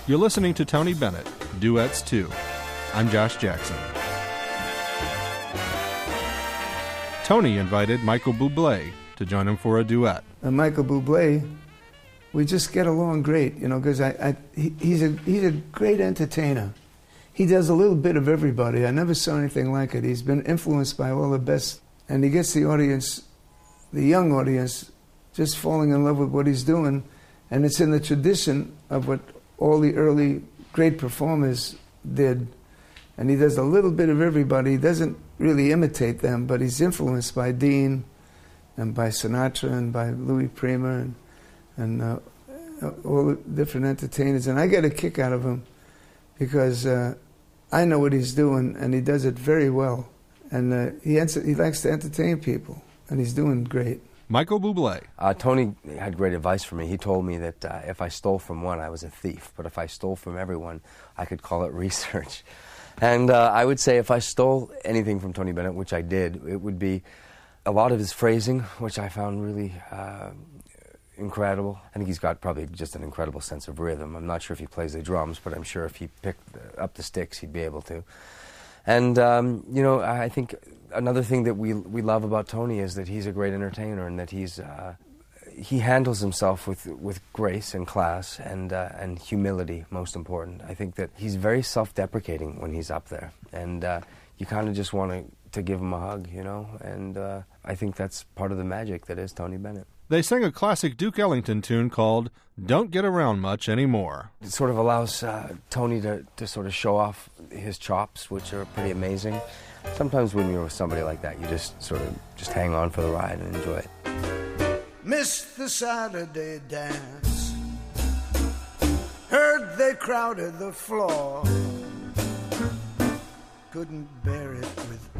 You're listening to Tony Bennett, Duets 2. I'm Josh Jackson. Tony invited Michael Bublé to join him for a duet. Michael Bublé, we just get along great, because he's a great entertainer. He does a little bit of everybody. I never saw anything like it. He's been influenced by all the best, and he gets the audience, the young audience, just falling in love with what he's doing, and it's in the tradition of what all the early great performers did. And he does a little bit of everybody. He doesn't really imitate them, but he's influenced by Dean and by Sinatra and by Louis Prima and all the different entertainers. And I get a kick out of him because I know what he's doing, and he does it very well. And he likes to entertain people, and he's doing great. Michael Bublé. Tony had great advice for me. He told me that if I stole from one, I was a thief. But if I stole from everyone, I could call it research. And I would say if I stole anything from Tony Bennett, which I did, it would be a lot of his phrasing, which I found really incredible. I think he's got probably just an incredible sense of rhythm. I'm not sure if he plays the drums, but I'm sure if he picked up the sticks, he'd be able to. And, I think another thing that we love about Tony is that he's a great entertainer and that he handles himself with grace and class and humility, most important. I think that he's very self-deprecating when he's up there. And you kind of just want to give him a hug, And I think that's part of the magic that is Tony Bennett. They sang a classic Duke Ellington tune called Don't Get Around Much Anymore. It sort of allows Tony to sort of show off his chops, which are pretty amazing. Sometimes when you're with somebody like that, you just sort of just hang on for the ride and enjoy it. Missed the Saturday dance, heard they crowded the floor, couldn't bear it with